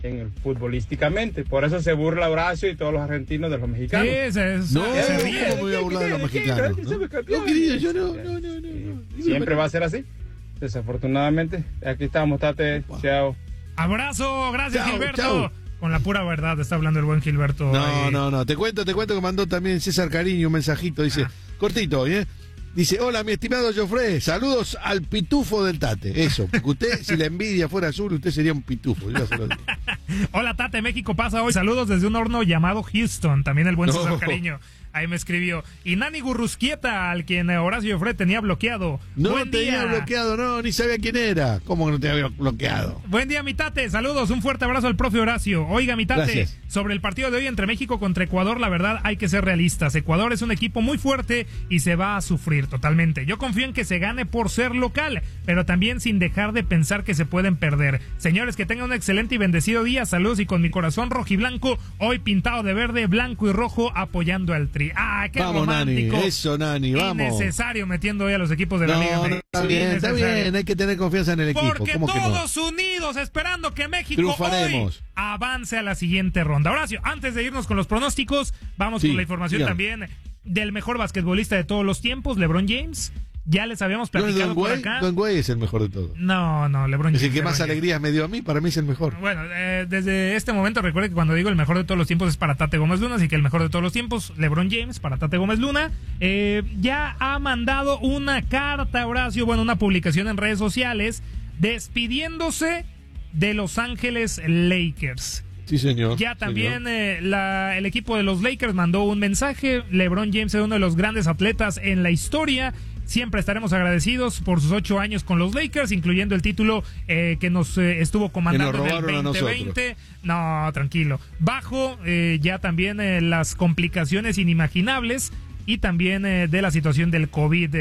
en el futbolísticamente. Por eso se burla Horacio y todos los argentinos de los mexicanos. No, ¿cómo me voy a burlar de los mexicanos? No, querido, yo no. Siempre va a ser así. Desafortunadamente. Aquí estamos, Tate. Chao. Abrazo, gracias, Chao, Gilberto. chao. Con la pura verdad está hablando el buen Gilberto. No. Te cuento que mandó también César Cariño un mensajito. Dice, cortito, ¿eh? Dice, hola, mi estimado Jofre, saludos al pitufo del Tate. Eso, porque usted, si la envidia fuera azul, usted sería un pitufo. Yo se lo digo. Hola, Tate, México pasa hoy. Saludos desde un horno llamado Houston. También el buen César Cariño. Ahí me escribió. Y Nani Gurrusquieta, al quien Horacio Jofre tenía bloqueado. No Buen tenía día. bloqueado, no, ni sabía quién era. ¿Cómo que no te había bloqueado? Buen día, mi Tate. Saludos, un fuerte abrazo al profe Horacio. Oiga, mi Tate, Gracias. sobre el partido de hoy entre México contra Ecuador, la verdad hay que ser realistas. Ecuador es un equipo muy fuerte y se va a sufrir totalmente. Yo confío en que se gane por ser local, pero también sin dejar de pensar que se pueden perder. Señores, que tengan un excelente y bendecido día. Saludos y con mi corazón rojiblanco, hoy pintado de verde, blanco y rojo, apoyando al Tri. ¡Ah, qué Vamos, romántico! Nani, eso, Nani, vamos. Innecesario metiendo hoy a los equipos de la Liga No, MX. está bien, hay que tener confianza en el equipo. Porque ¿Cómo que no? todos unidos esperando que México Triunfaremos. hoy avance a la siguiente ronda. Horacio, antes de irnos con los pronósticos, vamos con la información también del mejor basquetbolista de todos los tiempos, LeBron James. Ya les habíamos platicado por acá. Don Güey es el mejor de todos. No, LeBron James. Es el que más alegrías me dio a mí, para mí es el mejor. Bueno, desde este momento recuerde que cuando digo el mejor de todos los tiempos es para Tate Gómez Luna, así que el mejor de todos los tiempos, LeBron James, para Tate Gómez Luna. Ya ha mandado una carta, Horacio, una publicación en redes sociales, despidiéndose de Los Ángeles Lakers. Sí, señor. Ya también el equipo de los Lakers mandó un mensaje. LeBron James es uno de los grandes atletas en la historia. Siempre estaremos agradecidos por sus 8 años con los Lakers, incluyendo el título que nos estuvo comandando en el 2020. No, tranquilo. Bajo ya también las complicaciones inimaginables y también de la situación del COVID.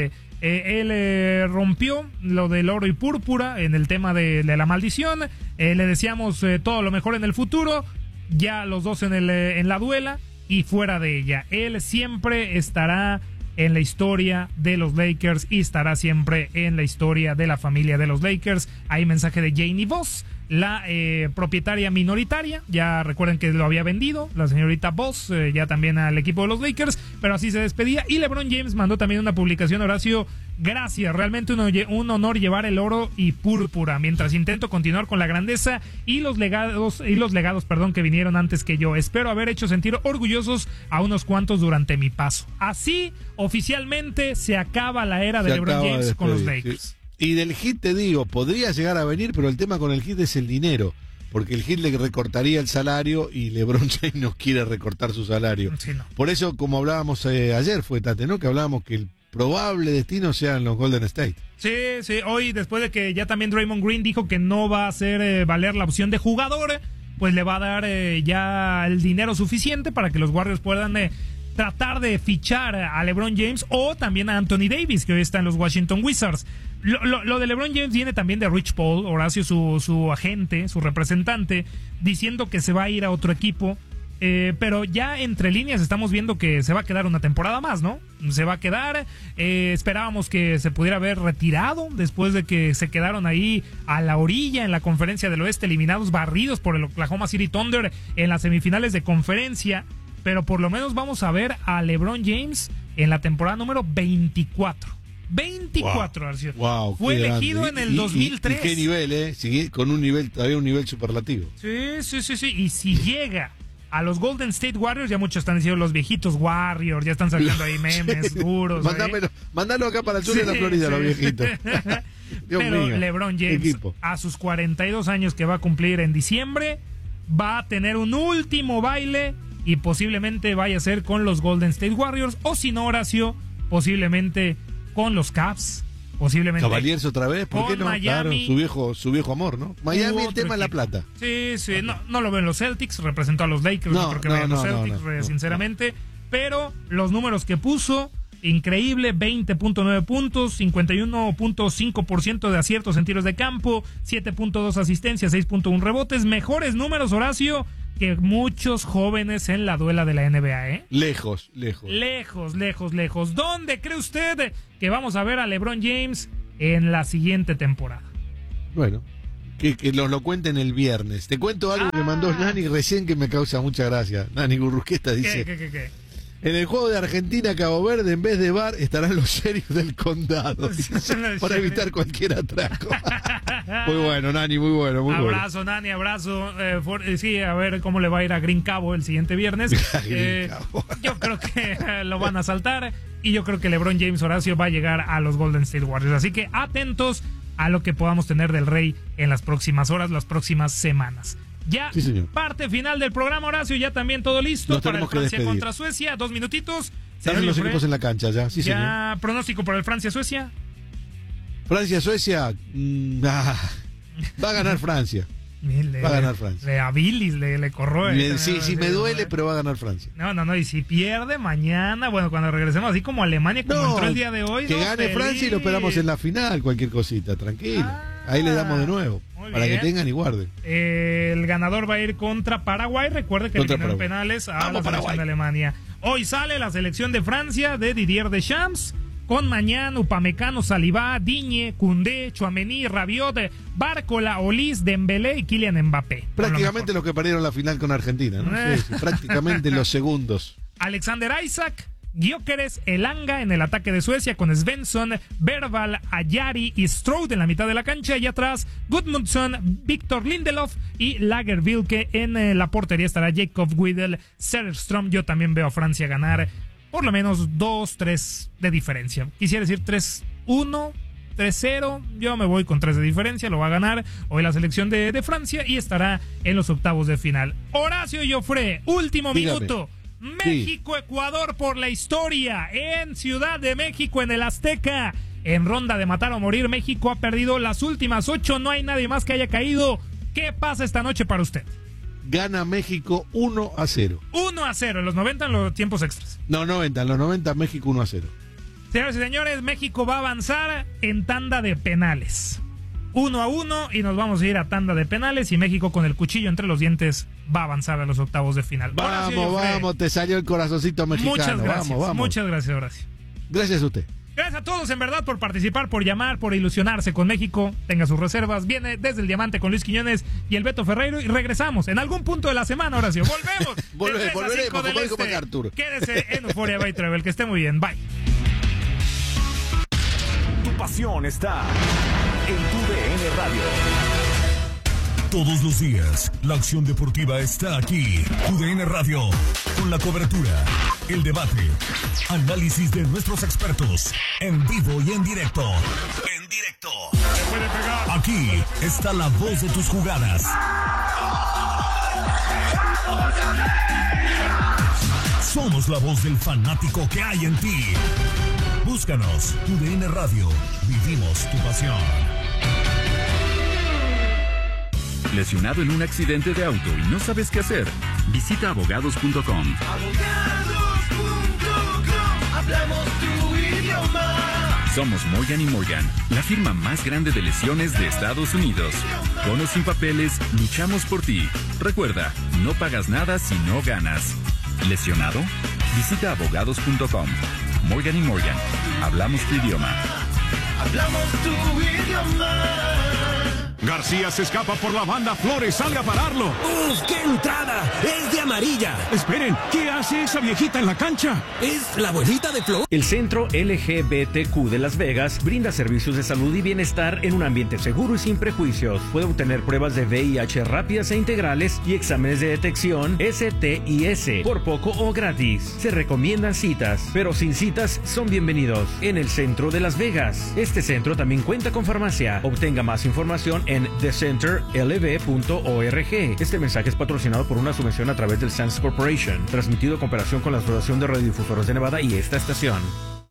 Él rompió lo del oro y púrpura en el tema de la maldición. Le deseamos todo lo mejor en el futuro. Ya los dos en la duela y fuera de ella. Él siempre estará en la historia de los Lakers y estará siempre en la historia de la familia de los Lakers. Hay mensaje de Janie Voss, la propietaria minoritaria. Ya recuerden que lo había vendido la señorita Voss, ya también al equipo de los Lakers, pero así se despedía. Y LeBron James mandó también una publicación, Horacio. Gracias, realmente un honor llevar el oro y púrpura mientras intento continuar con la grandeza y los legados que vinieron antes que yo. Espero haber hecho sentir orgullosos a unos cuantos durante mi paso. Así oficialmente se acaba la era de LeBron James con los Lakers. Sí. Y del Heat te digo, podría llegar a venir, pero el tema con el Heat es el dinero. Porque el Heat le recortaría el salario y LeBron James no quiere recortar su salario. Sí, no. Por eso, como hablábamos ayer, fue Tate, ¿no? Que hablábamos que el probable destino sean los Golden State. Sí, hoy después de que ya también Draymond Green dijo que no va a hacer valer la opción de jugador, pues le va a dar ya el dinero suficiente para que los Warriors puedan tratar de fichar a LeBron James o también a Anthony Davis, que hoy está en los Washington Wizards. Lo de LeBron James viene también de Rich Paul, Horacio, su agente, su representante, diciendo que se va a ir a otro equipo. Pero ya entre líneas estamos viendo que se va a quedar una temporada más, ¿no? Se va a quedar, esperábamos que se pudiera haber retirado después de que se quedaron ahí a la orilla en la conferencia del oeste, eliminados, barridos por el Oklahoma City Thunder en las semifinales de conferencia, pero por lo menos vamos a ver a LeBron James en la temporada número 24. 24, Arcio. Wow, fue elegido en el 2003. ¿Y qué nivel, con todavía un nivel superlativo. Sí. Y si llega a los Golden State Warriors, ya muchos están diciendo los viejitos Warriors, ya están sacando ahí memes duros. Mándalo acá para el sur de la Florida, los viejitos. Pero mío, LeBron James, a sus 42 años que va a cumplir en diciembre, va a tener un último baile y posiblemente vaya a ser con los Golden State Warriors, o si no, Horacio, posiblemente con los Cavs. Posiblemente. Cavaliers otra vez, ¿por qué no? Miami, claro, su viejo amor, ¿no? Miami, el tema es la plata. Sí, no lo ven los Celtics, representó a los Lakers, no creo que vayan los Celtics, sinceramente, pero los números que puso, increíble, 20.9 puntos, 51.5% de aciertos en tiros de campo, 7.2 asistencias, 6.1 rebotes, mejores números, Horacio, que muchos jóvenes en la duela de la NBA, ¿eh? Lejos. ¿Dónde cree usted que vamos a ver a LeBron James en la siguiente temporada? Bueno, que lo cuenten el viernes. Te cuento algo que mandó Nani recién que me causa mucha gracia. Nani Gurrusqueta dice: ¿Qué? En el juego de Argentina-Cabo Verde, en vez de VAR, estarán los sheriff del condado. Dice, para evitar cualquier atraco. Muy bueno, Nani, muy bueno. Abrazo, bueno. Nani, abrazo. Sí, a ver cómo le va a ir a Green Cabo el siguiente viernes. Yo creo que lo van a saltar y yo creo que LeBron James Horacio va a llegar a los Golden State Warriors. Así que atentos a lo que podamos tener del Rey en las próximas horas, las próximas semanas. Ya, sí, parte final del programa, Horacio, ya también todo listo para el Francia contra Suecia. 2 minutitos. Están los equipos en la cancha ya. Sí, ya, señor. Pronóstico para el Francia-Suecia. Francia-Suecia, va a ganar Francia. Va a ganar Francia. Le corroe. Sí, me duele, pero va a ganar Francia. No, y si pierde mañana, bueno, cuando regresemos, así como Alemania, como entró el día de hoy. Que gane Francia y lo esperamos en la final, cualquier cosita, tranquilo. Ahí le damos de nuevo, para que tengan y guarden. El ganador va a ir contra Paraguay. Recuerde que eliminó en penales a la selección de Alemania. Hoy sale la selección de Francia de Didier Deschamps, con Mañán, Upamecano, Saliba, Digne, Koundé, Tchouaméni, Rabiot, Bárcola, Olís, Dembélé y Kylian Mbappé. Prácticamente los que perdieron la final con Argentina, ¿no? Sí, prácticamente los segundos. Alexander Isak, Gyökeres, Elanga en el ataque de Suecia con Svensson, Bergvall, Ayari y Stroud en la mitad de la cancha, y atrás Gudmundsson, Victor Lindelof y Lagerbilke. En la portería estará Jacob Widel, Söderström. Yo también veo a Francia ganar por lo menos 2-3 de diferencia. Quisiera decir 3-1, 3-0. Yo me voy con 3 de diferencia. Lo va a ganar hoy la selección de Francia y estará en los octavos de final. Horacio Joffre, último minuto. México-Ecuador por la historia en Ciudad de México, en el Azteca. En ronda de matar o morir, México ha perdido las últimas 8. No hay nadie más que haya caído. ¿Qué pasa esta noche para usted? Gana México 1-0. 1-0, en los 90 en los tiempos extras. No, 90, en los 90 México 1-0. Señoras y señores, México va a avanzar en tanda de penales. 1-1 y nos vamos a ir a tanda de penales y México con el cuchillo entre los dientes va a avanzar a los octavos de final. Vamos, te salió el corazoncito mexicano. Muchas gracias, vamos. Muchas gracias, Horacio. Gracias a usted. Gracias a todos, en verdad, por participar, por llamar, por ilusionarse con México. Tenga sus reservas. Viene desde el Diamante con Luis Quiñones y el Beto Ferreiro. Y regresamos en algún punto de la semana, Horacio. Volvemos. Volveremos, como dijo MacArthur. Quédese en Euphoria by Travel. Que esté muy bien. Bye. Tu pasión está en tu DN Radio. Todos los días, la acción deportiva está aquí. TUDN Radio, con la cobertura, el debate, análisis de nuestros expertos, en vivo y en directo. Aquí está la voz de tus jugadas. Somos la voz del fanático que hay en ti. Búscanos, TUDN Radio, vivimos tu pasión. ¿Lesionado en un accidente de auto y no sabes qué hacer? Visita abogados.com. Hablamos tu idioma. Somos Morgan & Morgan, la firma más grande de lesiones de Estados Unidos. Con o sin papeles, luchamos por ti. Recuerda, no pagas nada si no ganas. ¿Lesionado? Visita abogados.com. Morgan & Morgan, hablamos tu idioma. Hablamos tu idioma. García se escapa por la banda, Flores sale a pararlo. ¡Uf, qué entrada! ¡Es de amarilla! Esperen, ¿qué hace esa viejita en la cancha? ¡Es la abuelita de Flor! El Centro LGBTQ de Las Vegas brinda servicios de salud y bienestar en un ambiente seguro y sin prejuicios. Puede obtener pruebas de VIH rápidas e integrales y exámenes de detección STIS por poco o gratis. Se recomiendan citas, pero sin citas son bienvenidos en el Centro de Las Vegas. Este centro también cuenta con farmacia. Obtenga más información en thecenterlv.org. Este mensaje es patrocinado por una subvención a través del Sands Corporation, transmitido en cooperación con la Asociación de Radiodifusores de Nevada y esta estación.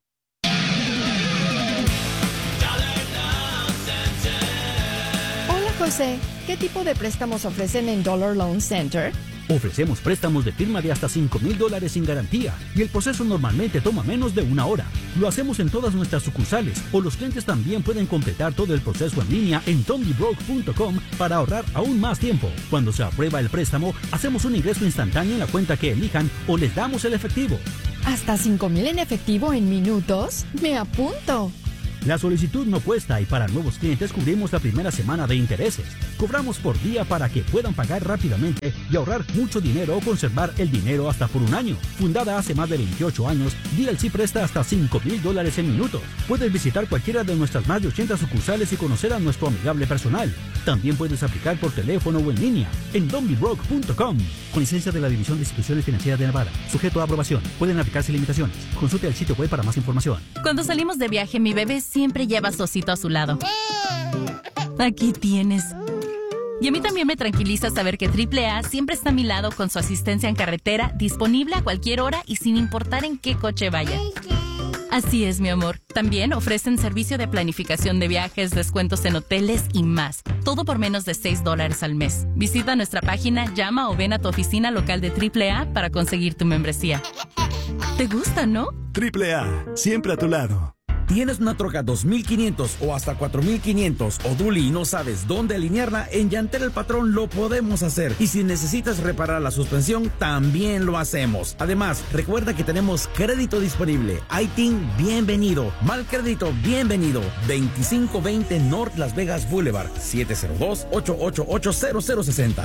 Hola José, ¿qué tipo de préstamos ofrecen en Dollar Loan Center? Ofrecemos préstamos de firma de hasta $5,000 sin garantía y el proceso normalmente toma menos de 1 hora. Lo hacemos en todas nuestras sucursales o los clientes también pueden completar todo el proceso en línea en tondybroke.com para ahorrar aún más tiempo. Cuando se aprueba el préstamo, hacemos un ingreso instantáneo en la cuenta que elijan o les damos el efectivo. ¿Hasta $5,000 en efectivo en minutos? ¡Me apunto! La solicitud no cuesta y para nuevos clientes cubrimos la primera semana de intereses. Cobramos por día para que puedan pagar rápidamente y ahorrar mucho dinero o conservar el dinero hasta por un año. Fundada hace más de 28 años, DLC presta hasta $5,000 en minutos. Puedes visitar cualquiera de nuestras más de 80 sucursales y conocer a nuestro amigable personal. También puedes aplicar por teléfono o en línea en donbybroke.com. Con licencia de la División de Instituciones Financieras de Nevada. Sujeto a aprobación. Pueden aplicarse limitaciones. Consulte el sitio web para más información. Cuando salimos de viaje, mi bebé siempre lleva a su osito a su lado. Aquí tienes. Y a mí también me tranquiliza saber que AAA siempre está a mi lado con su asistencia en carretera, disponible a cualquier hora y sin importar en qué coche vaya. Así es, mi amor. También ofrecen servicio de planificación de viajes, descuentos en hoteles y más. Todo por menos de $6 al mes. Visita nuestra página, llama o ven a tu oficina local de AAA para conseguir tu membresía. ¿Te gusta, no? AAA, siempre a tu lado. ¿Tienes una troca 2500 o hasta 4500 o Dually y no sabes dónde alinearla? En Llantera El Patrón lo podemos hacer. Y si necesitas reparar la suspensión, también lo hacemos. Además, recuerda que tenemos crédito disponible. ITIN, bienvenido. Mal crédito, bienvenido. 2520 North Las Vegas Boulevard. 702-888-0060.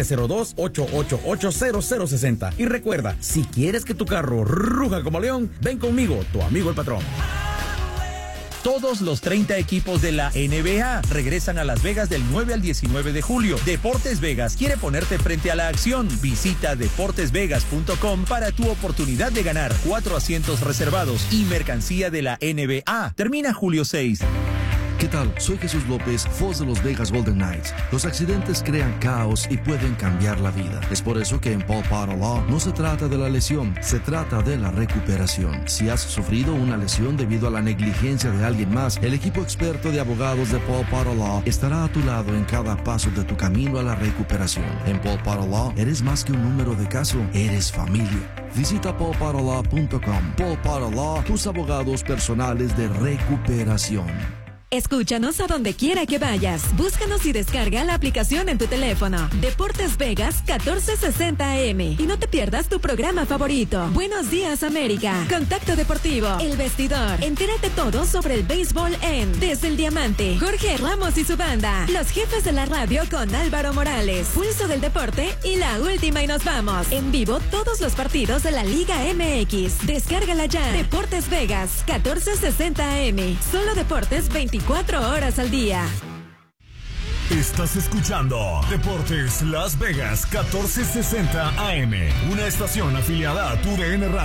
702-888-0060. Y recuerda, si quieres que tu carro ruja como león, ven conmigo, tu amigo el patrón. Todos los 30 equipos de la NBA regresan a Las Vegas del 9 al 19 de julio. Deportes Vegas quiere ponerte frente a la acción. Visita deportesvegas.com para tu oportunidad de ganar 4 asientos reservados y mercancía de la NBA. Termina julio 6. ¿Qué tal? Soy Jesús López, voz de los Vegas Golden Knights. Los accidentes crean caos y pueden cambiar la vida. Es por eso que en Paul Potter Law no se trata de la lesión, se trata de la recuperación. Si has sufrido una lesión debido a la negligencia de alguien más, el equipo experto de abogados de Paul Potter Law estará a tu lado en cada paso de tu camino a la recuperación. En Paul Potter Law eres más que un número de caso, eres familia. Visita paulpotterlaw.com. Paul Potter Law, tus abogados personales de recuperación. Escúchanos a donde quiera que vayas. Búscanos y descarga la aplicación en tu teléfono. Deportes Vegas 1460 AM. Y no te pierdas tu programa favorito. Buenos días, América. Contacto Deportivo. El Vestidor. Entérate todo sobre el béisbol en Desde el Diamante. Jorge Ramos y su banda. Los jefes de la radio con Álvaro Morales. Pulso del deporte y la última y nos vamos. En vivo todos los partidos de la Liga MX. Descárgala ya. Deportes Vegas 1460 AM. Solo deportes 24 horas al día. Estás escuchando Deportes Las Vegas 1460 AM, una estación afiliada a TUDN Radio.